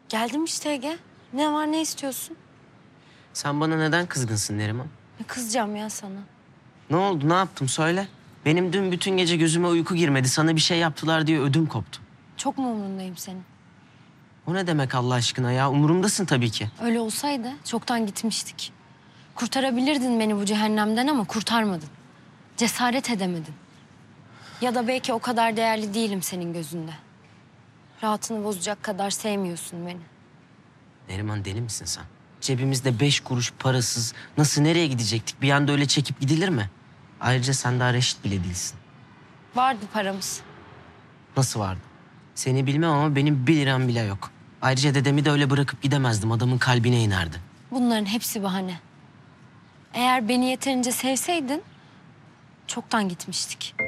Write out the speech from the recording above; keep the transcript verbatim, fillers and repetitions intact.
Geldim işte Ege. Ne var, ne istiyorsun? Sen bana neden kızgınsın Neriman? Ne kızacağım ya sana? Ne oldu, ne yaptım söyle. Benim dün bütün gece gözüme uyku girmedi. Sana bir şey yaptılar diye ödüm koptu. Çok mu umurundayım senin? O ne demek Allah aşkına ya? Umurumdasın tabii ki. Öyle olsaydı çoktan gitmiştik. Kurtarabilirdin beni bu cehennemden ama kurtarmadın. Cesaret edemedin. Ya da belki o kadar değerli değilim senin gözünde. Rahatını bozacak kadar sevmiyorsun beni. Neriman deli misin sen? Cebimizde beş kuruş parasız. Nasıl, nereye gidecektik? Bir anda öyle çekip gidilir mi? Ayrıca sen daha reşit bile değilsin. Vardı paramız. Nasıl vardı? Seni bilmem ama benim bir liram bile yok. Ayrıca dedemi de öyle bırakıp gidemezdim. Adamın kalbine inerdi. Bunların hepsi bahane. Eğer beni yeterince sevseydin çoktan gitmiştik.